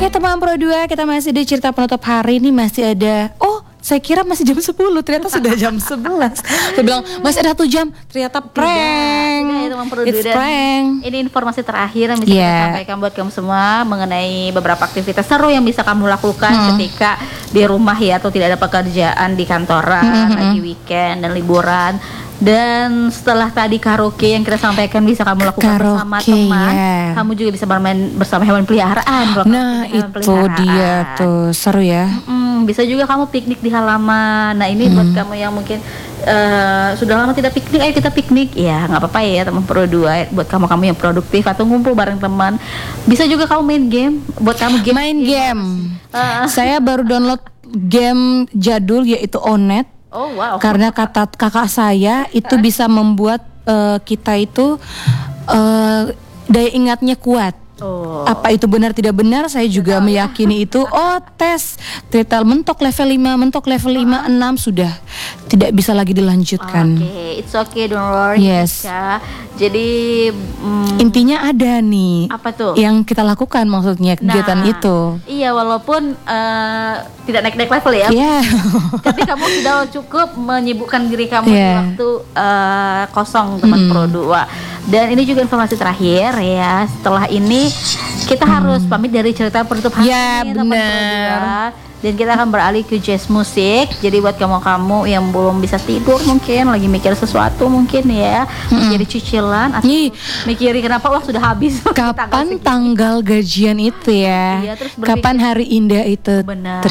Oke teman Pro 2, kita masih di cerita penutup hari ini masih ada. Oh, saya kira masih jam 10, ternyata sudah jam 11. Saya bilang masih ada 1 jam, ternyata prank. Tidak, teman Pro 2. It's prank. Ini informasi terakhir yang bisa kita sampaikan buat kamu semua mengenai beberapa aktivitas seru yang bisa kamu lakukan ketika di rumah ya, atau tidak ada pekerjaan di kantoran, lagi weekend dan liburan. Dan setelah tadi karaoke yang kita sampaikan bisa kamu lakukan bersama teman, kamu juga bisa bermain bersama hewan peliharaan. Nah itu dia tuh, seru ya. Bisa juga kamu piknik di halaman. Nah ini buat kamu yang mungkin sudah lama tidak piknik, ayo kita piknik. Ya nggak apa-apa ya teman Pro 2. Buat kamu yang produktif atau ngumpul bareng teman, bisa juga kamu main game. Buat kamu main game. Saya baru download game jadul yaitu Onet. Oh wow. Karena kata kakak saya itu bisa membuat kita itu daya ingatnya kuat. Apa itu benar tidak benar, saya juga meyakini itu. tes Tritel mentok level 5, mentok level 5, 6 sudah tidak bisa lagi dilanjutkan. Oke, it's okay, don't worry. Yes. Jadi intinya ada nih. Apa tuh? Yang kita lakukan maksudnya kegiatan itu. Iya, walaupun tidak naik-naik level ya. Tapi kamu sudah cukup menyibukkan diri kamu di waktu kosong teman Pro 2. Dan ini juga informasi terakhir ya. Setelah ini kita harus pamit dari cerita penutup hari ini teman Pro 2. Dan kita akan beralih ke jazz musik. Jadi buat kamu-kamu yang belum bisa tidur, mungkin lagi mikir sesuatu mungkin ya, jadi cicilan atau mikirin kenapa uang sudah habis. Kapan tanggal gajian itu ya? Iya, terus kapan hari indah itu? Benar.